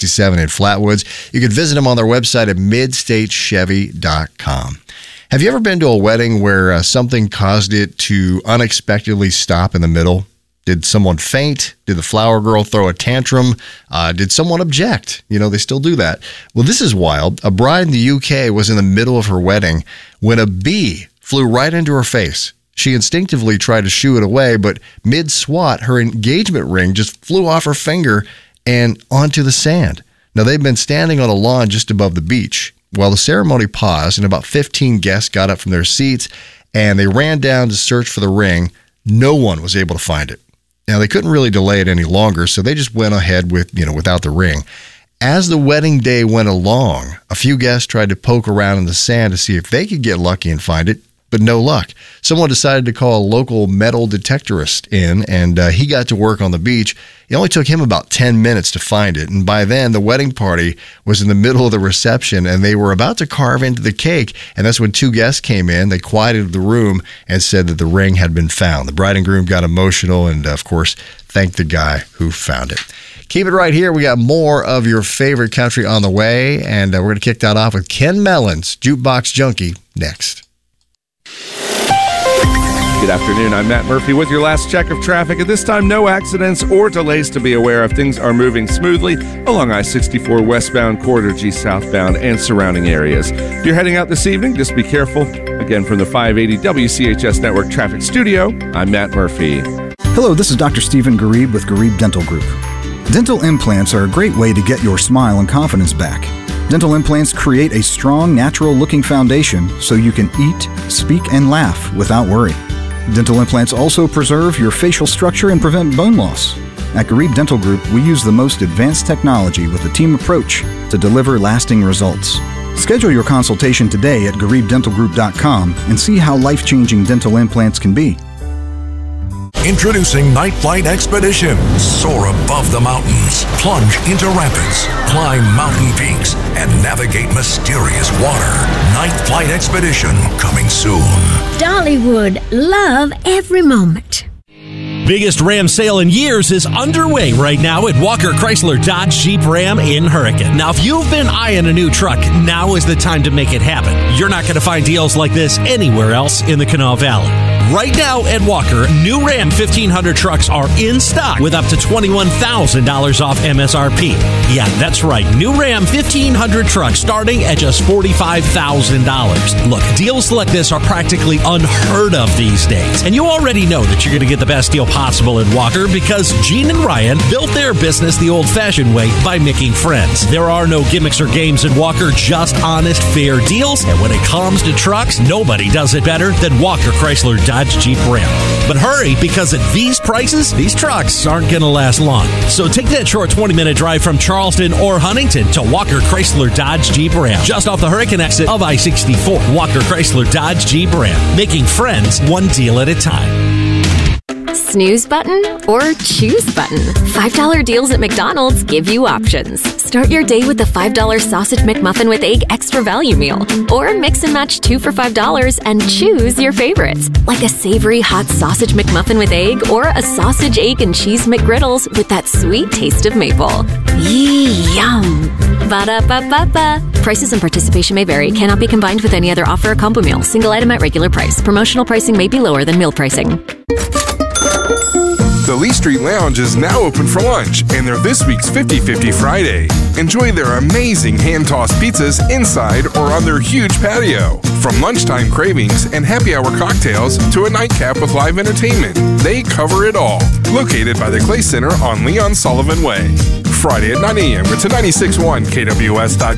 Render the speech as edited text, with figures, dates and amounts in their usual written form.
67 in Flatwoods. You can visit them on their website at midstatechevy.com. Have you ever been to a wedding where something caused it to unexpectedly stop in the middle? Did someone faint? Did the flower girl throw a tantrum? Did someone object? They still do that. Well, this is wild. A bride in the UK was in the middle of her wedding when a bee flew right into her face. She instinctively tried to shoo it away, but mid-swat, her engagement ring just flew off her finger and onto the sand. Now, they've been standing on a lawn just above the beach. Well, the ceremony paused, and about 15 guests got up from their seats, and they ran down to search for the ring. No one was able to find it. Now, they couldn't really delay it any longer, so they just went ahead without the ring. As the wedding day went along, a few guests tried to poke around in the sand to see if they could get lucky and find it, but no luck. Someone decided to call a local metal detectorist in, and he got to work on the beach. It only took him about 10 minutes to find it, and by then, the wedding party was in the middle of the reception, and they were about to carve into the cake, and that's when two guests came in. They quieted the room and said that the ring had been found. The bride and groom got emotional and, of course, thanked the guy who found it. Keep it right here. We got more of your favorite country on the way, and we're going to kick that off with Ken Mellon's Jukebox Junkie next. Good afternoon. I'm Matt Murphy with your last check of traffic. At this time, no accidents or delays to be aware of. Things are moving smoothly along I-64 westbound, Corridor G southbound, and surrounding areas. If you're heading out this evening, just be careful. Again, from the 580 WCHS Network Traffic Studio, I'm Matt Murphy. Hello, this is Dr. Stephen Garib with Garib Dental Group. Dental implants are a great way to get your smile and confidence back. Dental implants create a strong, natural-looking foundation so you can eat, speak, and laugh without worry. Dental implants also preserve your facial structure and prevent bone loss. At Garib Dental Group, we use the most advanced technology with a team approach to deliver lasting results. Schedule your consultation today at GaribDentalGroup.com and see how life-changing dental implants can be. Introducing Night Flight Expedition. Soar above the mountains, plunge into rapids, climb mountain peaks, and navigate mysterious water. Night Flight Expedition coming soon. Dollywood, love every moment. Biggest Ram sale in years is underway right now at Walker Chrysler Dodge Jeep Ram in Hurricane. Now, if you've been eyeing a new truck, now is the time to make it happen. You're not going to find deals like this anywhere else in the Kanawha Valley. Right now at Walker, new Ram 1500 trucks are in stock with up to $21,000 off MSRP. Yeah, that's right. New Ram 1500 trucks starting at just $45,000. Look, deals like this are practically unheard of these days. And you already know that you're going to get the best deal possible at Walker because Gene and Ryan built their business the old-fashioned way by making friends. There are no gimmicks or games at Walker, just honest, fair deals. And when it comes to trucks, nobody does it better than Walker Chrysler Dodge Jeep Ram. But hurry, because at these prices, these trucks aren't going to last long. So take that short 20-minute drive from Charleston or Huntington to Walker Chrysler Dodge Jeep Ram, just off the Hurricane exit of I-64. Walker Chrysler Dodge Jeep Ram, making friends one deal at a time. Snooze button or choose button? $5 deals at McDonald's give you options. Start your day with the $5 Sausage McMuffin with Egg Extra Value Meal. Or mix and match 2 for $5 and choose your favorites, like a savory hot Sausage McMuffin with egg or a Sausage, Egg, and Cheese McGriddles with that sweet taste of maple. Yum! Ba-da-ba-ba-ba. Prices and participation may vary. Cannot be combined with any other offer or combo meal. Single item at regular price. Promotional pricing may be lower than meal pricing. The Lee Street Lounge is now open for lunch, and they're this week's 50-50 Friday. Enjoy their amazing hand-tossed pizzas inside or on their huge patio. From lunchtime cravings and happy hour cocktails to a nightcap with live entertainment, they cover it all. Located by the Clay Center on Leon Sullivan Way. Friday at 9 a.m. to 96.1 KWS.com.